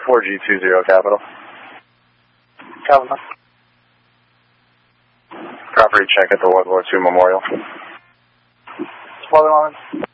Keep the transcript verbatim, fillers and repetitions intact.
four G two zero Capital. Capital. Property check at the World War Two Memorial. Spoiler on.